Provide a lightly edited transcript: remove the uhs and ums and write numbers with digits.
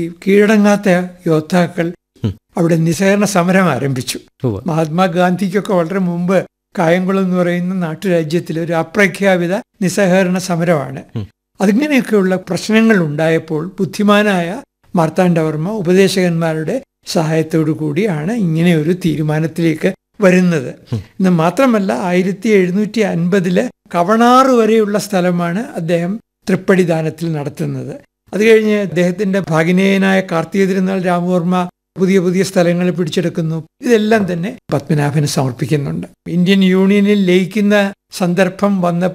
ഈ കീഴടങ്ങാത്ത യോദ്ധാക്കൾ അവിടെ നിസ്സഹകരണ സമരം ആരംഭിച്ചു. മഹാത്മാഗാന്ധിക്കൊക്കെ വളരെ മുമ്പ് കായംകുളം എന്ന് പറയുന്ന നാട്ടുരാജ്യത്തിൽ ഒരു അപ്രഖ്യാപിത നിസ്സഹകരണ സമരമാണ്. അതിങ്ങനെയൊക്കെയുള്ള പ്രശ്നങ്ങൾ ഉണ്ടായപ്പോൾ ബുദ്ധിമാനായ മാർത്താണ്ഡവർമ്മ ഉപദേശകന്മാരുടെ സഹായത്തോടു കൂടിയാണ് ഇങ്ങനെ ഒരു തീരുമാനത്തിലേക്ക് വരുന്നത്. എന്ന് മാത്രമല്ല 1750 കവണാറ് വരെയുള്ള സ്ഥലമാണ് അദ്ദേഹം തൃപ്പടിദാനത്തിൽ നടത്തുന്നത്. അത് കഴിഞ്ഞ് അദ്ദേഹത്തിന്റെ ഭാഗിനേയനായ കാർത്തിക തിരുനാൾ രാമവർമ്മ പുതിയ പുതിയ സ്ഥലങ്ങൾ പിടിച്ചെടുക്കുന്നു. ഇതെല്ലാം തന്നെ പത്മനാഭന് സമർപ്പിക്കുന്നുണ്ട്. ഇന്ത്യൻ യൂണിയനിൽ ലയിക്കുന്ന സന്ദർഭം വന്ന